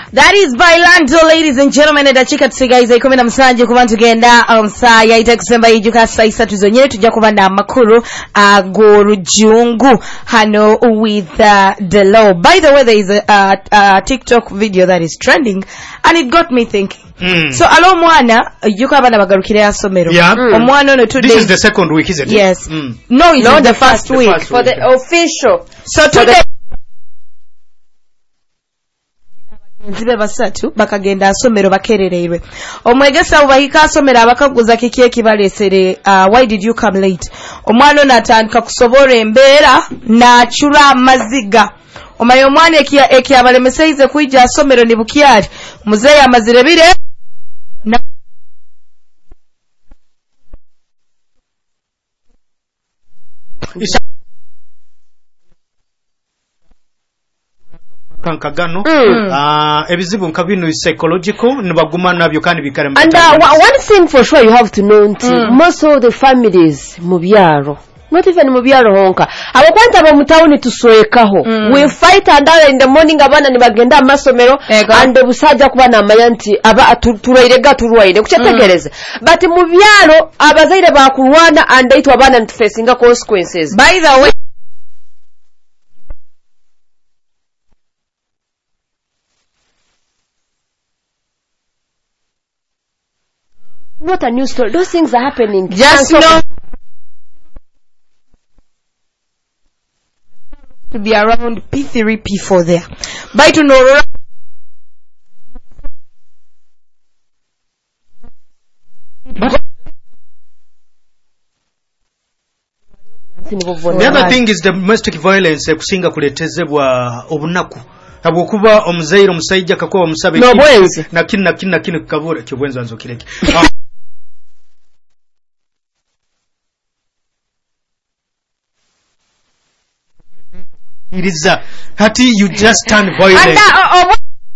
That is Bailando, ladies and gentlemen. Edachika tusigaiza 17 kuba tugenda saa yaita kusemba ijuka saa 3 zonyene tujja kuba na makuru agorujungu hano with the law. By the way, there is a TikTok video that is trending and it got me thinking. So alo mwana yuka abana bagarukire asomero. Omwana no 2 days. This is the second week, isn't it? Yes. No, it's not the first week. For the official. So today nzibe basatu bakagenda asomero bakerereerwe omwegesa ubahika asomero abakaguza kiki balesere why did you come late omwana natandika kusobora embeera nachura amaziga omaye omwana ekiabalemeseize kuija asomero ni bukyali muzeeyi amazire bire kankagano ebizibu nkabino psychological nibaguma nabyo kandi bikare and one thing for sure you have to know most of the families mu byaro not even mu byaro honka abakwanta abo mutawuni tusoyekaho we fight and in the morning abana nibagenda amasomero and busajja kuba na mayanti aba turayirega turwaire kucetegereza but mu byaro abazaire bakulwana and it abana facing consequences. By the way, not a new story. Those things are happening. Just know to be around P3, P4 there. By to know the other thing is the domestic violence kusinga kuletezebwa obunaku abokuba omuzairo musajja kakuba omusabe na kinu kavura kibwenza nzo kireke it is hati you just turn violent.